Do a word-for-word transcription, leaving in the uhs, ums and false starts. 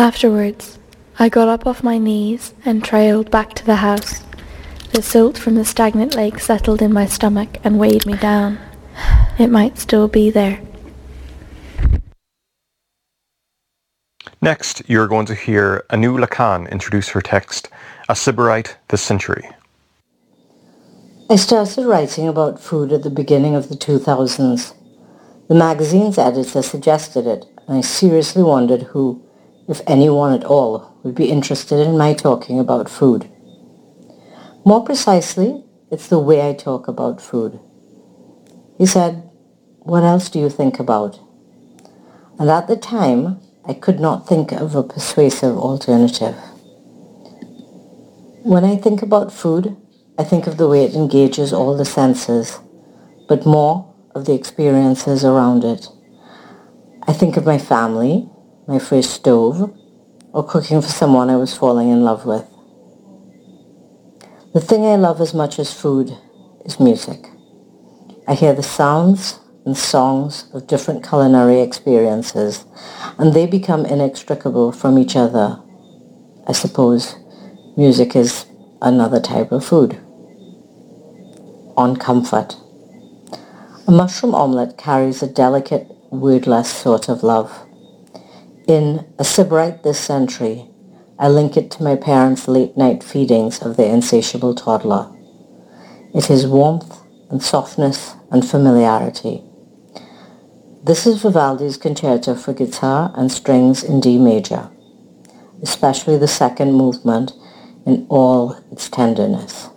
Afterwards, I got up off my knees and trailed back to the house. The silt from the stagnant lake settled in my stomach and weighed me down. It might still be there. Next, you're going to hear Anu Lacan introduce her text, A Sybarite This Century. I started writing about food at the beginning of the two thousands. The magazine's editor suggested it, and I seriously wondered who, if anyone at all, would be interested in my talking about food. More precisely, it's the way I talk about food. He said, "What else do you think about?" And at the time, I could not think of a persuasive alternative. When I think about food, I think of the way it engages all the senses, but more of the experiences around it. I think of my family, my first stove, or cooking for someone I was falling in love with. The thing I love as much as food is music. I hear the sounds and songs of different culinary experiences, and they become inextricable from each other. I suppose music is another type of food. On comfort. A mushroom omelette carries a delicate, wordless sort of love. In A Sybarite This Century, I link it to my parents' late-night feedings of their insatiable toddler. It is warmth and softness and familiarity. This is Vivaldi's concerto for guitar and strings in D major, especially the second movement in all its tenderness.